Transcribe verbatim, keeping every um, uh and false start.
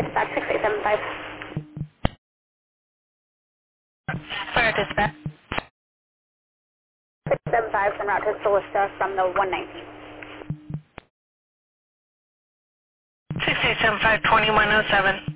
Dispatch six eight seven five. Fire dispatch. six seven five, en route to Solista from the one nineteen. six eight seven five, twenty-one oh seven.